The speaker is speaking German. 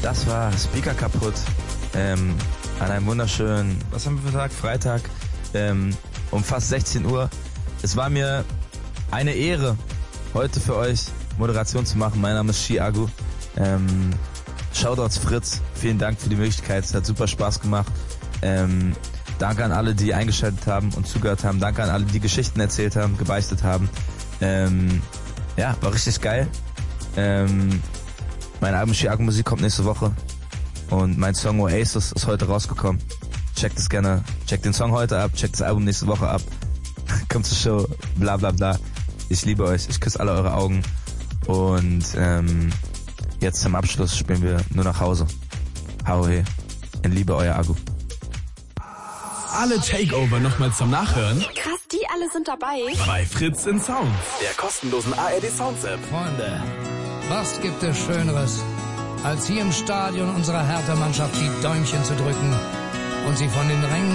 Das war Speaker kaputt. An einem wunderschönen, was haben wir für Tag? Freitag, um fast 16 Uhr. Es war mir eine Ehre, heute für euch Moderation zu machen. Mein Name ist Chiago. Shoutouts Fritz, vielen Dank für die Möglichkeit. Es hat super Spaß gemacht. Danke an alle, die eingeschaltet haben und zugehört haben. Danke an alle, die Geschichten erzählt haben, gebeichtet haben. Ja, war richtig geil. Mein Album Chiago Musik kommt nächste Woche. Und mein Song Oasis ist heute rausgekommen. Checkt es gerne, checkt den Song heute ab, checkt das Album nächste Woche ab. Kommt zur Show, bla bla bla. Ich liebe euch, ich küsse alle eure Augen. Und jetzt zum Abschluss spielen wir nur nach Hause. Hau he. In Liebe, euer Agu. Alle Takeover nochmal zum Nachhören. Krass, die alle sind dabei. Bei Fritz in Sound, der kostenlosen ARD Sounds App. Freunde, was gibt es Schöneres, als hier im Stadion unserer Hertha-Mannschaft die Däumchen zu drücken und sie von den Rängen